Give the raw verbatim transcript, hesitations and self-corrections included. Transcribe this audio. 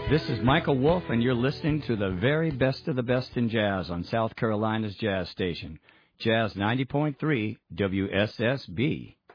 This is Michael Wolf, and you're listening to the very best of the best in jazz on South Carolina's jazz station, Jazz ninety point three W S S B.